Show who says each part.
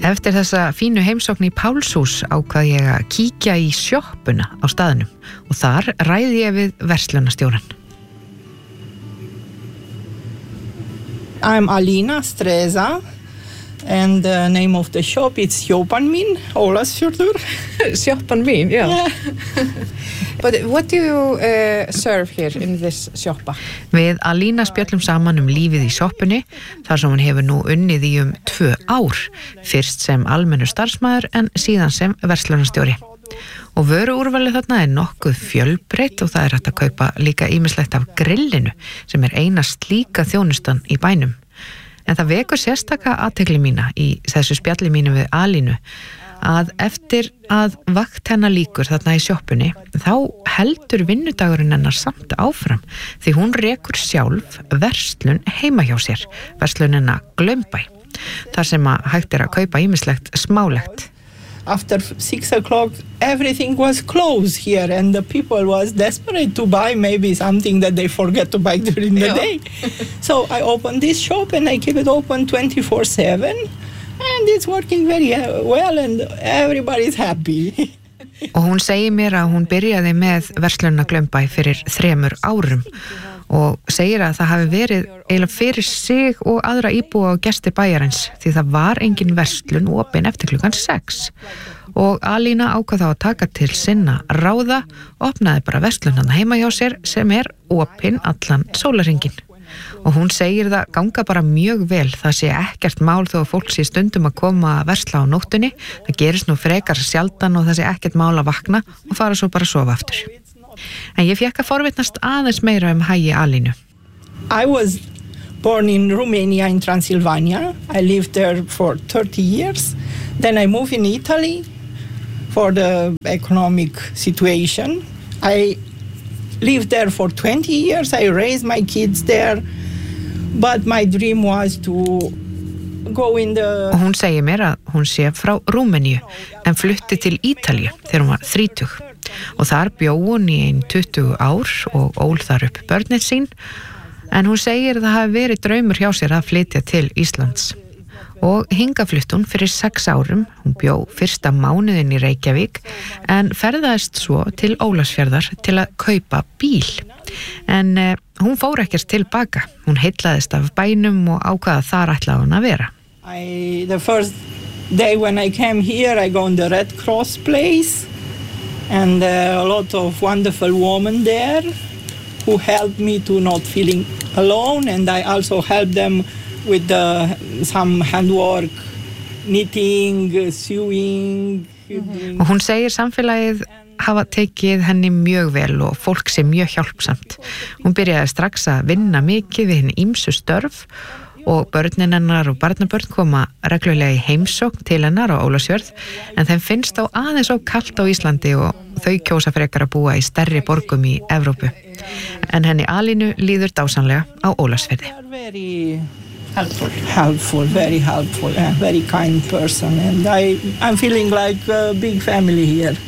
Speaker 1: Eftir þessa fínu heimsókn í Pálshús ákvað ég að kíkja í sjoppuna á staðnum og þar ræði ég við verslunarstjórann.
Speaker 2: I'm Alina Streza and the name of the shop is Sjoppan Min, Ólafsfjörður.
Speaker 3: Sjoppan Min, yeah. But what do you serve here in this shoppa?
Speaker 1: Við Alína spjöllum saman lífið í sjoppunni þar sem hún hefur nú unnið í 2 ár, fyrst sem almennur starfsmaður en síðan sem verslunarstjóri. Og vöruúrvalið þarna nokkuð fjölbreytt og það hægt að kaupa líka ýmislegt af grillinu sem eina slíka þjónustan í bænum. En það vekur sérstaka athygli mína í þessu spjalli mínu við Alínu að eftir að vakt hennar lýkur þarna í sjoppunni þá heldur vinnudagurinn hennar samt áfram því hún rekur sjálf verslun heima hjá sér, verslunina Glaumbæ, þar sem að hægt að kaupa ýmislegt smálegt.
Speaker 2: After 6 o'clock, everything was closed here and the people was desperate to buy maybe something that they forget to buy during the day. So I opened this shop and I keep it open 24/7 and it's working very well and everybody's happy.
Speaker 1: Og hún segir mér að hún byrjaði með verslunina Glaumbæ fyrir 3 árum og segir að það hafi verið eiginlega fyrir sig og aðra íbúa og gesti bæjarins því það var engin verslun opin eftir klukkan 6 og Alína ákvað þá að taka til sinna ráða og opnaði bara verslunina heima hjá sér sem opin allan sólarhringinn og hún segir það ganga bara mjög vel, það sé ekkert mál þó að fólk sé stundum að koma að versla á nóttunni, það gerist nú frekar sjaldan og það sé ekkert mál að vakna og fara svo bara að sofa aftur. En ég fékk að forvitnast aðeins meira hagi Alínu.
Speaker 2: I was born in Romania in Transylvania. I lived there for 30 years. Then I moved in Italy for the economic situation. I lived there for 20 years. I raised my kids there. But my dream was to go in the...
Speaker 1: Og hún segir mér að hún sé frá Rúmeníu en flutti til Ítalíu þegar hún var 30. Og þar bjó hún í 20 ár og ól þar upp börnin sín en hún segir að það hafi verið draumur hjá sér að flytja til Íslands og hingað flutti hún fyrir 6 árum, hún bjó fyrsta mánuðin í Reykjavík en ferðaðist svo til Ólafsfjarðar til að kaupa bíl en hún fór ekkert tilbaka, hún heillaðist af bænum og ákvaða þar ætlaði hún að vera.
Speaker 2: The first day when I came here I go in the Red Cross place and a lot of wonderful women there who helped me to not feeling alone and I also helped them with some handwork, knitting, sewing.
Speaker 1: Og hún segir samfélagið hafa tekið henni mjög vel og fólk sé mjög hjálpsamt. Hún byrjaði strax að vinna mikið við henni ýmsu störf og börnin hennar og barnabörn koma reglulega í heimsókn til hennar á Ólafsfjörð en þeim finnst á aðeins of kalt á Íslandi og þau kjósa frekar að búa í stærri borgum í Evrópu. En henni Alínu líður dásamlega á Ólafsfjörði.
Speaker 2: Very helpful, very helpful, very kind person and I'm feeling like a big family here.